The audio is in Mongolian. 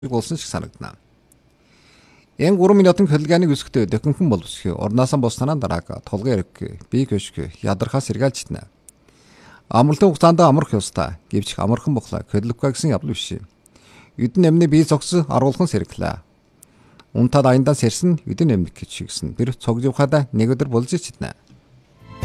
болсон шиг санагдана. Энэ 3 минутын хөдөлгөөнийг үсгэхдээ дөхөнхөн боловсхий орнаасан бос санаан дараага толгой эрэг бие көшгөө ядархаас сэргаалжтна. Амралтын хугацаанд амрах ёстой гэвч амархан бохлаа хөдлөхгүй гэсэн явдал биш. Эдэн эмний бие цогц аруулхан сэргэлээ. Унтад аяндан сэрсэн эдэн эмник гэж шигсэн. Тэр цогживхада нэг өдөр болж ичтнэ.